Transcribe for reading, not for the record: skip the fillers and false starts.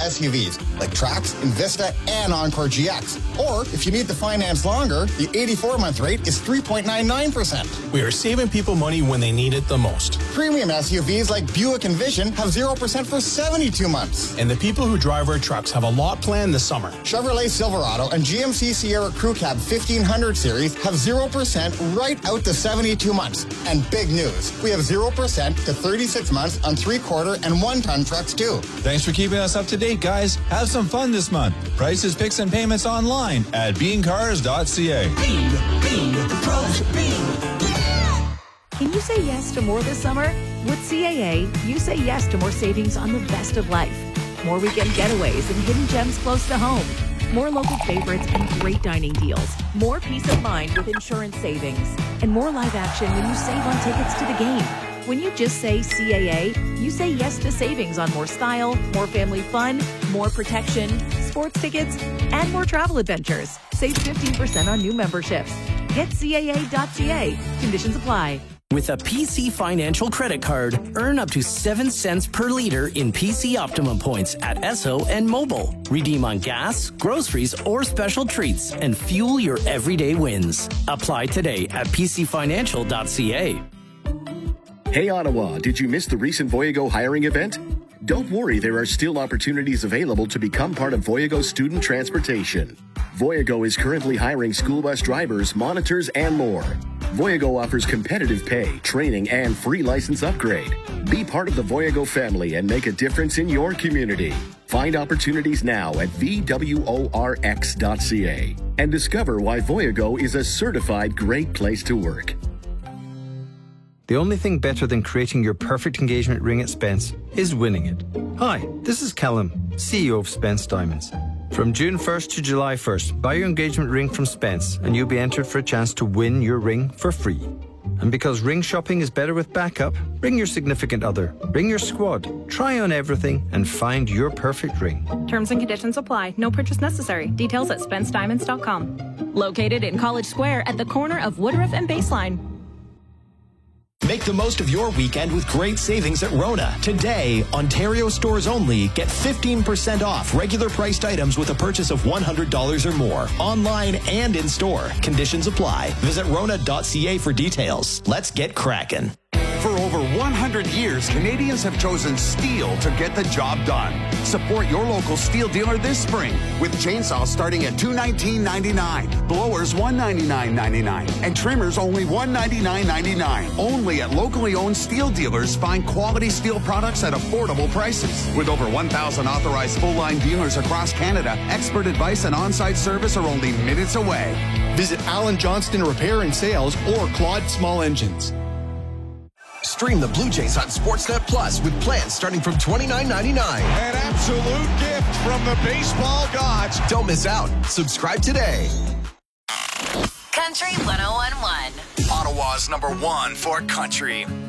SUVs like Trax, Envista, and Encore GX. Or if you need to finance longer, the 84-month rate is 3.99%. We are saving people money when they need it the most. Premium SUVs like Buick Envision have 0% for 72 months. And the people who drive our trucks have a lot planned this summer. Chevrolet Silverado and GMC Sierra Crew Cab 1500 series have 0% right out to 72 months. And big news, we have 0% to 36 months on 3/4 and 1-ton trucks too. Thanks for keeping us up to date, guys. Have some fun this month. Prices, picks, and payments online at beancars.ca. Can you say yes to more this summer? With CAA, you say yes to more savings on the best of life. More weekend getaways and hidden gems close to home. More local favorites and great dining deals. More peace of mind with insurance savings. And more live action when you save on tickets to the game. When you just say CAA, you say yes to savings on more style, more family fun, more protection, sports tickets, and more travel adventures. Save 15% on new memberships. Get CAA.ca. Conditions apply. With a PC Financial credit card, earn up to 7 cents per liter in PC Optimum points at Esso and Mobile. Redeem on gas, groceries, or special treats and fuel your everyday wins. Apply today at pcfinancial.ca. Hey Ottawa, did you miss the recent Voyago hiring event? Don't worry, there are still opportunities available to become part of Voyago Student Transportation. Voyago is currently hiring school bus drivers, monitors, and more. Voyago offers competitive pay, training, and free license upgrade. Be part of the Voyago family and make a difference in your community. Find opportunities now at VWORX.ca and discover why Voyago is a certified great place to work. The only thing better than creating your perfect engagement ring at Spence is winning it. Hi, this is Callum, CEO of Spence Diamonds. From June 1st to July 1st, buy your engagement ring from Spence and you'll be entered for a chance to win your ring for free. And because ring shopping is better with backup, bring your significant other, bring your squad, try on everything and find your perfect ring. Terms and conditions apply. No purchase necessary. Details at SpenceDiamonds.com. Located in College Square at the corner of Woodruff and Baseline. Make the most of your weekend with great savings at Rona. Today, Ontario stores only get 15% off regular priced items with a purchase of $100 or more. Online and in store. Conditions apply. Visit Rona.ca for details. Let's get cracking. For over 100 years, Canadians have chosen steel to get the job done. Support your local steel dealer this spring with chainsaws starting at $219.99, blowers $199.99, and trimmers only $199.99. Only at locally owned steel dealers. Find quality steel products at affordable prices. With over 1,000 authorized full-line dealers across Canada, expert advice and on-site service are only minutes away. Visit Alan Johnston Repair and Sales or Claude Small Engines. Stream the Blue Jays on Sportsnet Plus with plans starting from $29.99. An absolute gift from the baseball gods. Don't miss out. Subscribe today. Country 101.1. Ottawa's #1 for country.